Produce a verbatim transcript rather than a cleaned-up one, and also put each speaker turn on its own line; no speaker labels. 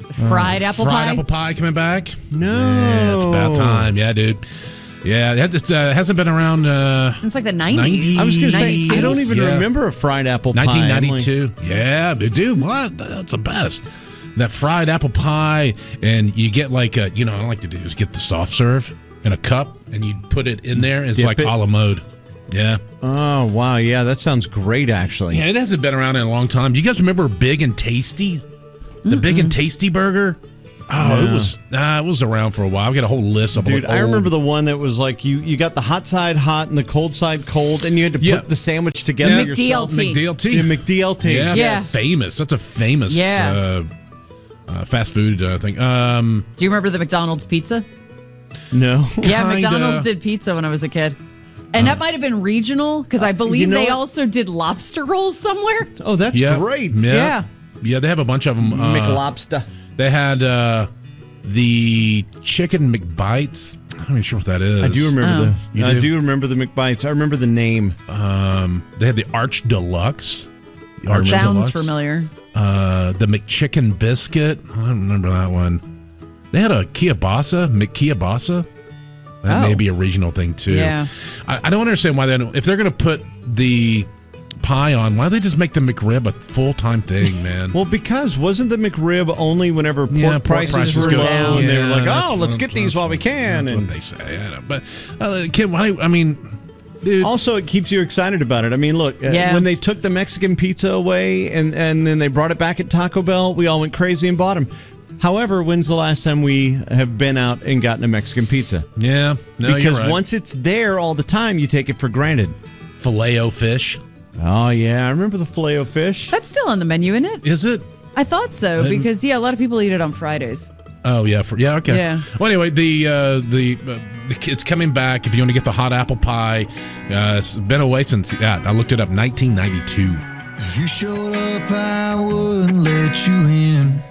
Fried
uh,
apple
fried
pie?
Fried apple pie coming back.
No.
Yeah, it's about time. Yeah, dude. Yeah, it just, uh, hasn't been around uh,
since like the nineties.
I was going to say,
ninety-two?
I don't even
Yeah.
remember a fried apple pie.
nineteen ninety-two. Yeah, dude, what? That's the best. That fried apple pie, and you get like, a, you know, what I like to do is get the soft serve in a cup, and you put it in there. And it's
Dip
like
it.
a la mode. Yeah.
Oh, wow. Yeah, that sounds great, actually.
Yeah, it hasn't been around in a long time. You guys remember Big and Tasty? The
Mm-mm.
Big and Tasty burger? Oh,
Yeah.
it was uh, it was around for a while. I got a whole list of
Dude,
like
I
old-
remember the one that was like you, you got the hot side hot and the cold side cold, and you had to put
Yeah.
the sandwich together
Yeah.
yourself.
McDLT.
McDLT.
Yeah, McDLT.
Yeah,
Yeah.
that's famous. That's a famous
Yeah.
uh, uh, fast food uh, thing. Um,
Do you remember the McDonald's pizza?
No.
Yeah,
Kinda.
McDonald's did pizza when I was a kid. And that might have been regional because I believe
you know
they
what?
also did lobster rolls somewhere.
Oh, that's
yeah,
great.
Yeah.
Yeah.
yeah, they have a bunch of them. Uh,
McLobster.
They had uh, the chicken McBites. I'm not even sure what that is.
I do remember
Oh.
the.
You
I
do?
do remember the McBites. I remember the name.
Um, they had the Arch Deluxe. The Arch
Sounds
Deluxe.
familiar.
Uh, the McChicken Biscuit. I don't remember that one. They had a kielbasa, McKielbasa. That
Oh.
may be a regional thing too.
Yeah.
I, I don't understand why they don't. If they're going to put the pie on, why don't they just make the McRib a full time thing, man?
Well, because wasn't the McRib only whenever pork,
Yeah, pork
prices,
prices
were
go
low,
down.
and they were
Yeah,
like,
that's
"Oh, let's
what-
get these while we can."
That's
And
what they say. I know. But uh, kid, why? I mean, dude.
also, it keeps you excited about it. I mean, look, uh,
Yeah.
when they took the Mexican pizza away and and then they brought it back at Taco Bell, we all went crazy and bought them. However, when's the last time we have been out and gotten a Mexican pizza?
yeah, no,
because
you're right.
once it's there all the time, you take it for granted.
Filet-O fish.
Oh yeah, I remember the filet of fish.
That's still on the menu, isn't it?
Is it?
I thought so
Didn't-
because, yeah, a lot of people eat it on Fridays.
Oh yeah, for, yeah, okay.
Yeah.
Well, anyway, the uh, the uh, the it's coming back. If you want to get the hot apple pie, uh, it's been away since. Yeah, I looked it up, nineteen ninety-two.
If you showed up, I wouldn't let you in.